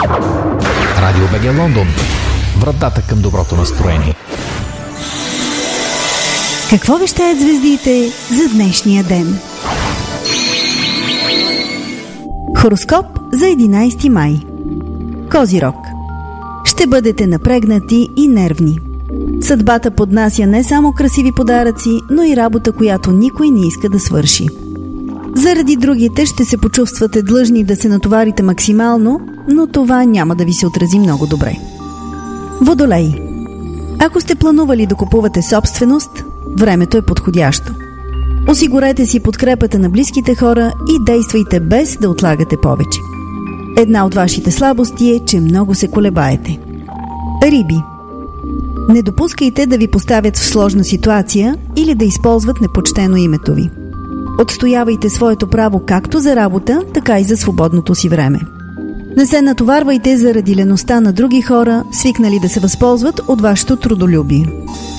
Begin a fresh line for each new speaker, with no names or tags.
Радио БГ Лондон. Вратата към доброто настроение.
Какво вещаят звездите за днешния ден? Хороскоп за 11 май. Козирог. Ще бъдете напрегнати и нервни. Съдбата поднася не само красиви подаръци, но и работа, която никой не иска да свърши. Заради другите ще се почувствате длъжни да се натоварите максимално, но това няма да ви се отрази много добре. Водолей. Ако сте планували да купувате собственост, времето е подходящо. Осигурете си подкрепата на близките хора и действайте без да отлагате повече. Една от вашите слабости е, че много се колебаете. Риби. Не допускайте да ви поставят в сложна ситуация или да използват непочтено името ви. Отстоявайте своето право както за работа, така и за свободното си време. Не се натоварвайте заради леността на други хора, свикнали да се възползват от вашето трудолюбие.